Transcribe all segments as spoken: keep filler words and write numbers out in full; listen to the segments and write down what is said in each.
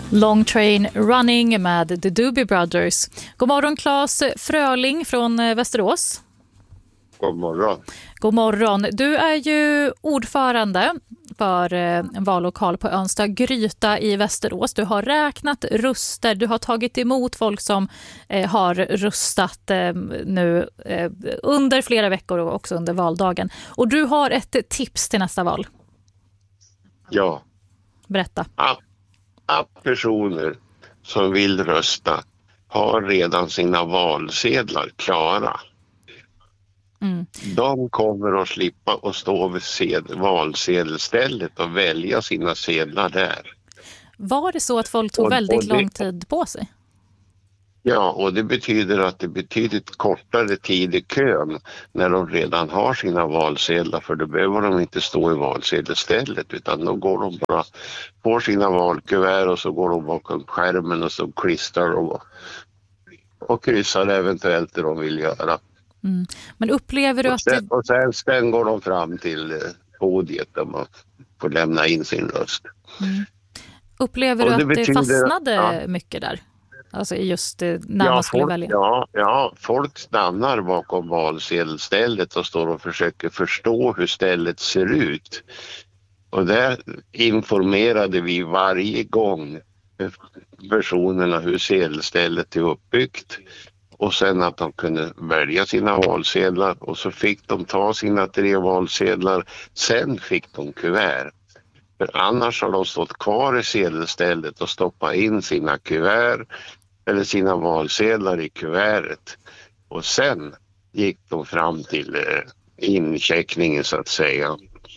Long Train Running med The Doobie Brothers. God morgon Claes Fröling från Västerås. God morgon. God morgon. Du är ju ordförande för en vallokal på Önsta Gryta i Västerås. Du har räknat röster, du har tagit emot folk som eh, har röstat eh, nu eh, under flera veckor och också under valdagen. Och du har ett tips till nästa val. Ja. Berätta. Att, att personer som vill rösta har redan sina valsedlar klara. Mm. De kommer att slippa att stå vid sed- valsedelstället och välja sina sedlar där. Var det så att folk tog och, väldigt och det, lång tid på sig? Ja, och det betyder att det är betydligt kortare tid i kön när de redan har sina valsedlar, för då behöver de inte stå i valsedelstället, utan då går de bara, får sina valkuvert och så går de bakom skärmen och så klistrar och, och kryssar eventuellt det de vill göra. Mm. Men upplever du och att... Sen, och sen, sen går de fram till podiet där man får lämna in sin röst. Mm. Upplever du det att betyder, det fastnade ja. mycket där? Alltså just när ja, man skulle folk, välja? Ja, ja, folk stannar bakom valsedelstället och står och försöker förstå hur stället ser ut. Och där informerade vi varje gång personerna hur sedelstället är uppbyggt. Och sen att de kunde välja sina valsedlar, och så fick de ta sina tre valsedlar. Sen fick de kuvert. För annars har de stått kvar i sedelstället och stoppat in sina kuvert eller sina valsedlar i kuvertet. Och sen gick de fram till eh, incheckningen så att säga.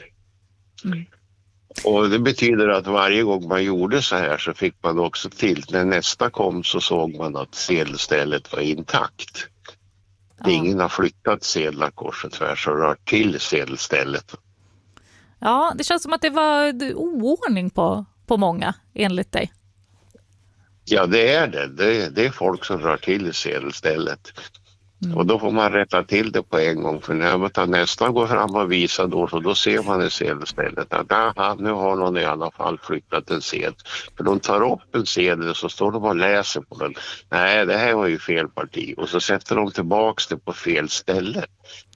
Mm. Och det betyder att varje gång man gjorde så här så fick man också till. När nästa kom så såg man att sedelstället var intakt. Ja. Ingen har flyttat sedlar kors och tvärs och rört till sedelstället. Ja, det känns som att det var oordning på, på många, enligt dig. Ja, det är det. Det, det är folk som rör till sedelstället. Mm. Och då får man rätta till det på en gång. För när man nästa går fram och visar då, så då ser man i sedelstället att aha, nu har någon i alla fall flyttat en sedel. För de tar upp en sedel och så står de och läser på den. Nej, det här var ju fel parti. Och så sätter de tillbaks det på fel ställe.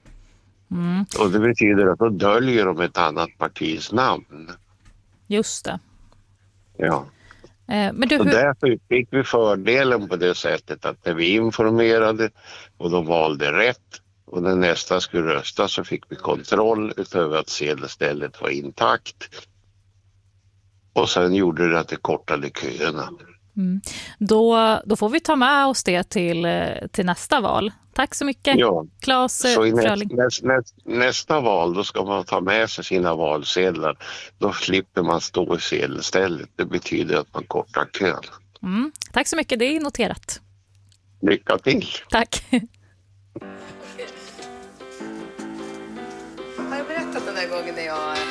Mm. Och det betyder att då döljer de ett annat partis namn. Just det. Ja. Eh, men du, och hur... därför fick vi fördelen på det sättet att när vi informerade och de valde rätt och när nästa skulle rösta så fick vi kontroll utöver att sedelstället var intakt. Och sen gjorde det att det kortade köerna. Mm. Då, då får vi ta med oss det till, till nästa val. Tack så mycket, ja. Claes Fröling. Näst, näst, nästa val då ska man ta med sig sina valsedlar. Då slipper man stå i sedelstället. Det betyder att man kortar kön. Mm. Tack så mycket, det är noterat. Lycka till. Tack. Har jag berättat den där gången när jag